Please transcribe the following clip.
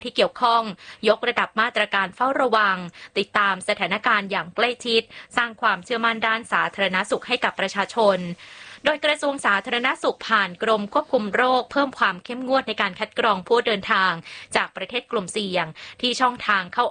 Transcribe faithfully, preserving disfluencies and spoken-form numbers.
ที่เกี่ยวข้องยกระดับมาตรการเฝ้าระวังติดตามสถานการณ์อย่างใกล้ชิดสร้างความเชื่อมั่นด้านสาธารณสุขให้กับประชาชนโดยกระทรวงสาธารณสุขผ่านกรมควบคุมโรคเพิ่มความเข้มงวดในการคัดกรองผู้เดินทางจากประเทศกลุ่มเสี่ยงที่ช่องทางเข้า